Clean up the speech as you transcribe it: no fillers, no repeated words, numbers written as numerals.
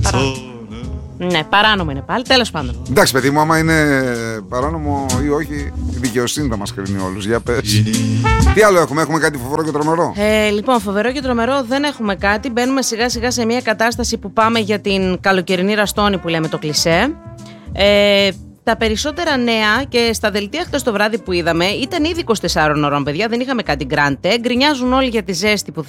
Ναι, παράνομο είναι πάλι, τέλος πάντων. Εντάξει, παιδί μου, άμα είναι παράνομο ή όχι, η δικαιοσύνη θα μας κρίνει όλους. Για πες. Τι άλλο έχουμε κάτι φοβερό και τρομερό? Λοιπόν, φοβερό και τρομερό δεν έχουμε κάτι. Μπαίνουμε σιγά σιγά σε μια κατάσταση που πάμε για την καλοκαιρινή ραστόνη που λέμε το κλισέ. Τα περισσότερα νέα και στα δελτία χτες το βράδυ που είδαμε ήταν ήδη 24 ώρων, παιδιά. Δεν είχαμε κάτι γκράντε. Γκρινιάζουν όλοι για τη ζέστη που